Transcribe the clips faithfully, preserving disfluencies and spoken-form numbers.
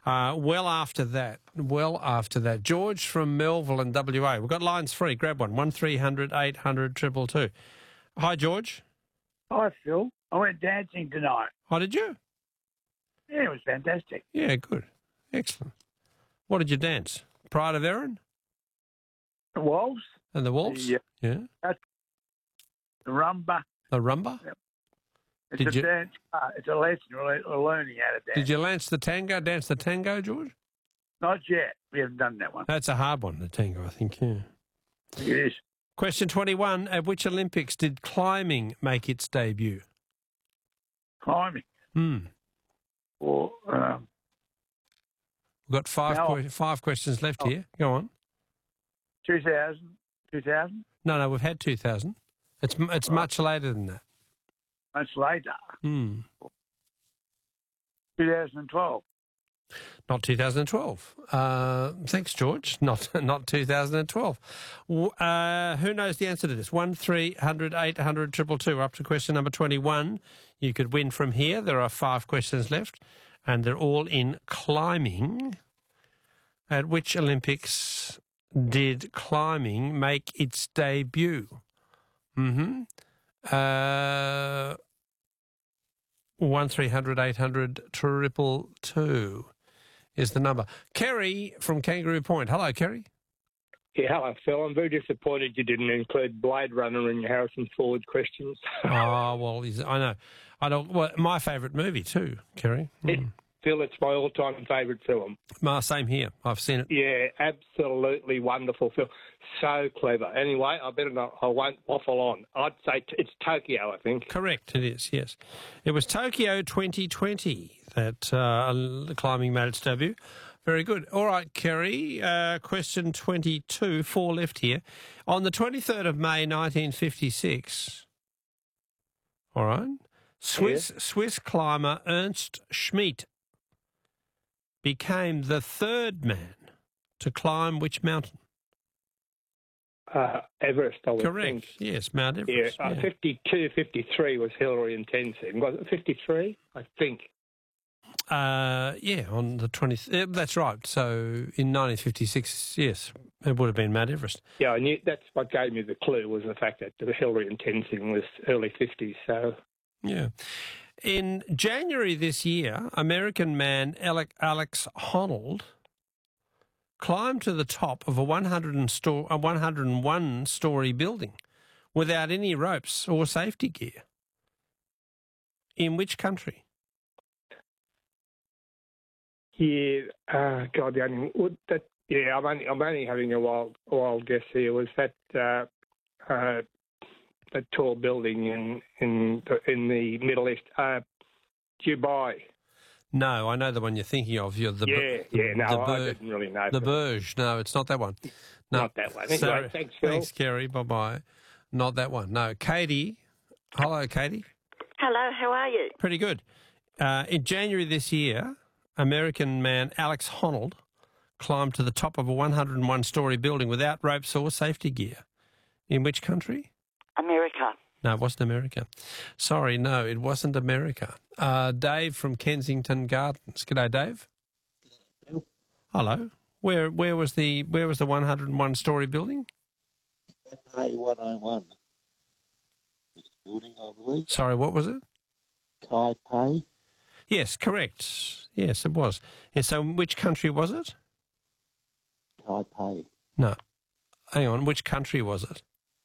Uh, well after that, well after that. George from Melville in W A. We've got lines free. Grab one. one three hundred eight hundred two two two. Hi, George. Hi, Phil. I went dancing tonight. Oh, did you? Yeah, it was fantastic. Yeah, good. Excellent. What did you dance? Pride of Erin? The waltz. And the waltz? The, uh, Yeah. The rumba. The rumba? Yep. It's Did a you- dance. Uh, it's a lesson. We're we're learning how to dance. Did you dance the tango? Dance the tango, George? Not yet. We haven't done that one. That's a hard one, the tango, I think, yeah. It is. Question twenty-one. At which Olympics did climbing make its debut? Climbing. Hmm. Or, um, We've got five, No. que- five questions left Oh. here. Go on. two thousand. two thousand? No, no, we've had two thousand. It's it's much later than that. Much later. Hmm. two thousand twelve. Not two thousand twelve. Uh, thanks, George. Not not two thousand twelve. W- Uh, who knows the answer to this? One three hundred eight hundred triple two. We're up to question number twenty-one. You could win from here. There are five questions left, and they're all in climbing. At which Olympics did climbing make its debut? Mm-hmm. Uh, one three hundred eight hundred triple two is the number. Kerry from Kangaroo Point. Hello, Kerry. Yeah, hello, Phil. I'm very disappointed you didn't include Blade Runner in your Harrison Ford questions. Oh, well, he's, I know. I don't. Well, my favourite movie too, Kerry. It, Mm. Phil, it's my all-time favourite film. Ma, same here. I've seen it. Yeah, absolutely wonderful film. So clever. Anyway, I better not, I won't waffle on. I'd say t- it's Tokyo, I think. Correct, it is, yes. It was Tokyo twenty twenty that uh, the climbing made its debut. Very good. All right, Kerry, uh, question twenty-two, four left here. On the twenty-third of May nineteen fifty-six, all right, Swiss, Swiss climber Ernst Schmidt became the third man to climb which mountain? Uh, Everest, I would Correct, think. yes, Mount Yeah, Everest. uh, yeah. fifty-two, fifty-three was Hillary and Tenzing. Was it fifty-three? I think. Uh, yeah, on the twentieth. Yeah, that's right. So in nineteen fifty-six, yes, it would have been Mount Everest. Yeah, I knew that's what gave me the clue was the fact that the Hillary and Tenzing was early fifties. So Yeah. In January this year, American man Alec, Alex Honnold climbed to the top of a one hundred sto- a one hundred one story building without any ropes or safety gear. In which country? yeah, uh, God, the only would that. Yeah, I'm only I'm only having a wild wild guess here. Was that uh, uh, that tall building in in the, in the Middle East, uh, Dubai? No, I know the one you're thinking of. You're the Yeah, yeah. No, the, I Bur- didn't really know. the but Burj. No, it's not that one. No, Not that one. Anyway, Sorry. thanks, Phil. Thanks, Kerry. Bye bye. Not that one. No, Katie. Hello, Katie. Hello, how are you? Pretty good. Uh, in January this year, American man Alex Honnold climbed to the top of a one hundred one story building without ropes or safety gear. In which country? America. No, it wasn't America. Sorry, no, it wasn't America. Uh, Dave from Kensington Gardens. G'day, Dave. Hello. Hello. Where where was the where was the one hundred one story building? Taipei one oh one. This building, I believe. Sorry, what was it? Taipei. Yes, correct. Yes, it was. And so, which country was it? Taipei. No. Hang on. Which country was it?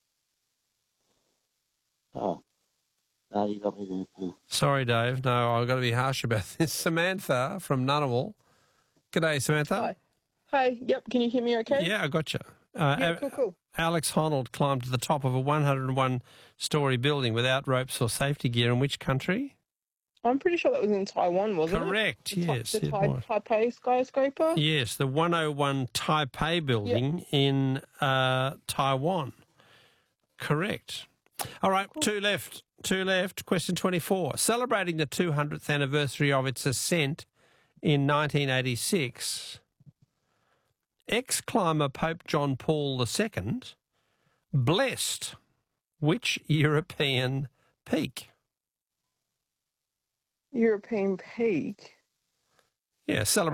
Oh. No, you got me there too. Sorry, Dave. No, I've got to be harsh about this. Samantha from Ngunnawal. G'day, Samantha. Hi. Hi. Yep. Can you hear me okay? Yeah, I got you. Uh, Yeah, A- cool, cool. Alex Honnold climbed to the top of a one hundred one story building without ropes or safety gear. In which country? I'm pretty sure that was in Taiwan, wasn't Correct, it? The Tai- yes, The it Tai- was. Taipei skyscraper? Yes, the one oh one Taipei building in uh, Taiwan. Correct. All right, two left. Two left. Question twenty-four. Celebrating the two hundredth anniversary of its ascent in nineteen eighty-six, ex-climber Pope John Paul the Second blessed which European peak? European peak. Yeah, celebrating.